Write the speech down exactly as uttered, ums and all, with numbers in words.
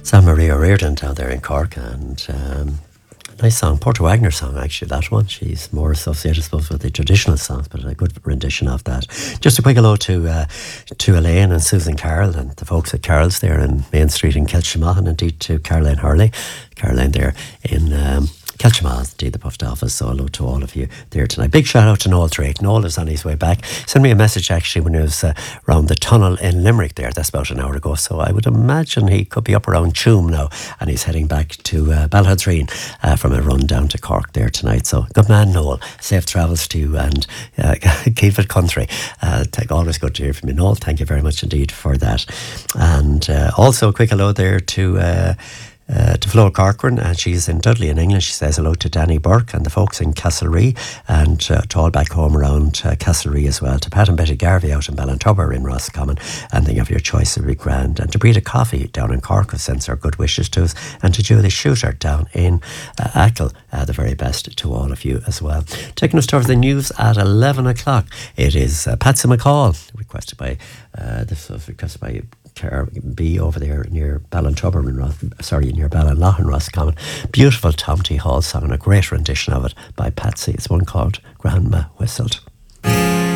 Sam Maria Reardon down there in Cork, and um, nice song, Porter Wagner song actually, that one. She's more associated, I suppose, with the traditional songs, but a good rendition of that. Just a quick hello to uh, to Elaine and Susan Carroll and the folks at Carroll's there in Main Street in Kilshima, and indeed to Caroline Hurley, Caroline there in um, Kilshima, indeed the post office. So hello to all of you there tonight. Big shout out to Noel Drake. Noel is on his way back. Sent me a message actually when he was uh, around the tunnel in Limerick there. That's about an hour ago. So I would imagine he could be up around Tuam now, and he's heading back to uh, Balhadreen uh, from a run down to Cork there tonight. So good man, Noel. Safe travels to you, and uh, keep it country. Uh, always good to hear from you, Noel. Thank you very much indeed for that. And uh, also a quick hello there to Uh, Uh, to Flo Corcoran, and she's in Dudley in England. She says hello to Danny Burke and the folks in Castlerea, and uh, to all back home around uh, Castlerea as well. To Pat and Betty Garvey out in Ballantubber in Roscommon, and think of your choice would be grand. And to Breda Coffee down in Cork, who sends her good wishes to us, and to Julie Shooter down in uh, Achill, uh, the very best to all of you as well. Taking us towards the news at eleven o'clock. It is uh, Patsy McCall, requested by uh, this was requested by Care B over there near Ballantubber in Ros- sorry, near Ballinlough in Roscommon. Beautiful Tom T. Hall song, and a great rendition of it by Patsy. It's one called Grandma Whistled.